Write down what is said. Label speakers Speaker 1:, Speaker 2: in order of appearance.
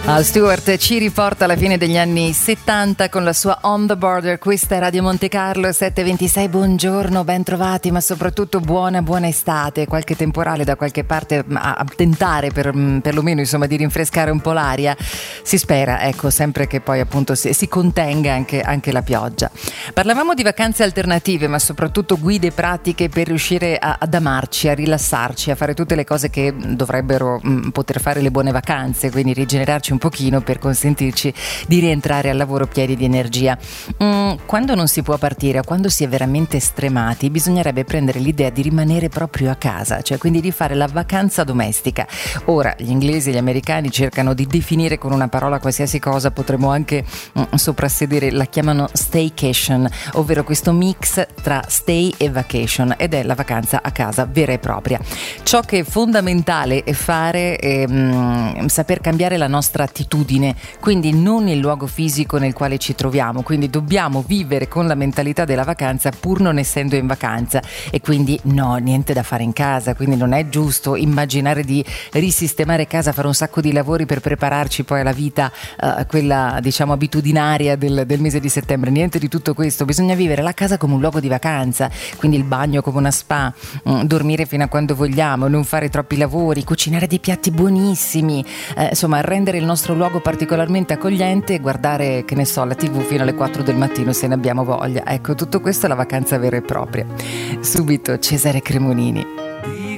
Speaker 1: Al Stewart ci riporta alla fine degli anni 70 con la sua On the Border. Questa è Radio Monte Carlo 726. Buongiorno, ben trovati, ma soprattutto buona estate. Qualche temporale da qualche parte a tentare perlomeno insomma di rinfrescare un po' l'aria. Si spera, ecco, sempre che poi appunto si contenga anche la pioggia. Parlavamo di vacanze alternative, ma soprattutto guide pratiche per riuscire ad amarci, a rilassarci, a fare tutte le cose che dovrebbero poter fare le buone vacanze, quindi rigenerarci un pochino per consentirci di rientrare al lavoro pieni di energia. Quando non si può partire o quando si è veramente stremati, bisognerebbe prendere l'idea di rimanere proprio a casa, cioè quindi di fare la vacanza domestica. Ora gli inglesi e gli americani cercano di definire con una parola qualsiasi cosa, potremmo anche soprassedere, la chiamano staycation, ovvero questo mix tra stay e vacation, ed è la vacanza a casa vera e propria. Ciò che è fondamentale è fare saper cambiare la nostra attitudine, quindi non il luogo fisico nel quale ci troviamo, quindi dobbiamo vivere con la mentalità della vacanza pur non essendo in vacanza, e quindi no, niente da fare in casa, quindi non è giusto immaginare di risistemare casa, fare un sacco di lavori per prepararci poi alla vita quella diciamo abitudinaria del mese di settembre, niente di tutto questo. Bisogna vivere la casa come un luogo di vacanza, quindi il bagno come una spa, dormire fino a quando vogliamo, non fare troppi lavori, cucinare dei piatti buonissimi, insomma rendere il nostro luogo particolarmente accogliente e guardare, che ne so, la TV fino alle 4 del mattino se ne abbiamo voglia. Ecco, tutto questo è la vacanza vera e propria. Subito Cesare Cremonini.